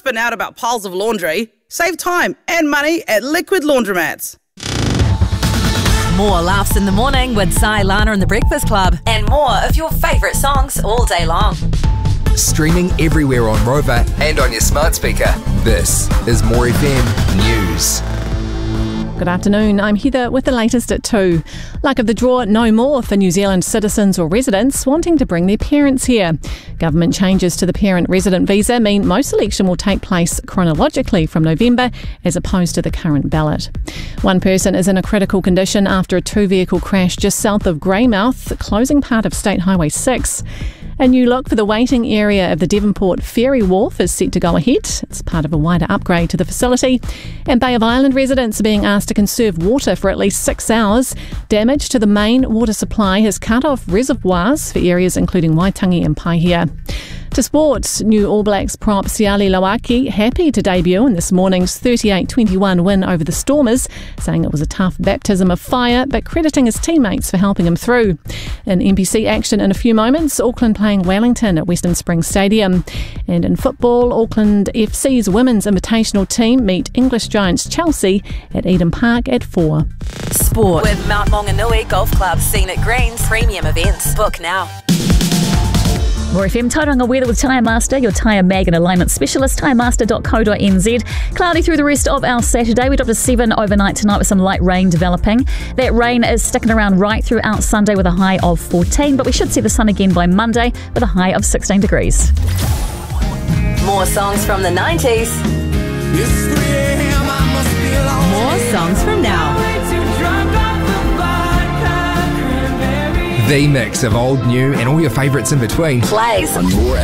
spin out about piles of laundry. Save time and money at Liquid Laundromats. More laughs in the morning with Sai, Lana and the Breakfast Club. And more of your favourite songs all day long. Streaming everywhere on Rover and on your smart speaker. This is More FM News. Good afternoon, I'm Heather with the latest at 2. Luck of the draw no more for New Zealand citizens or residents wanting to bring their parents here. Government changes to the parent-resident visa mean most selection will take place chronologically from November as opposed to the current ballot. One person is in a critical condition after a two-vehicle crash just south of Greymouth, closing part of State Highway 6. A new look for the waiting area of the Devonport Ferry Wharf is set to go ahead. It's part of a wider upgrade to the facility. And Bay of Island residents are being asked to conserve water for at least 6 hours. Damage to the main water supply has cut off reservoirs for areas including Waitangi and Paihia. To sport, new All Blacks prop Siali Lawaki happy to debut in this morning's 38-21 win over the Stormers, saying it was a tough baptism of fire, but crediting his teammates for helping him through. In NPC action in a few moments, Auckland playing Wellington at Western Springs Stadium. And in football, Auckland FC's women's invitational team meet English giants Chelsea at Eden Park at 4. Sport with Mount Maunganui Golf Club, Scenic Greens premium events. Book now. More FM Tauranga weather with Tyre Master, your tyre mag and alignment specialist, tyremaster.co.nz. Cloudy through the rest of our Saturday. We drop to 7 overnight tonight with some light rain developing. That rain is sticking around right throughout Sunday with a high of 14, but we should see the sun again by Monday with a high of 16 degrees. More songs from the 90s. More songs from now. The mix of old, new and all your favourites in between. Plays on More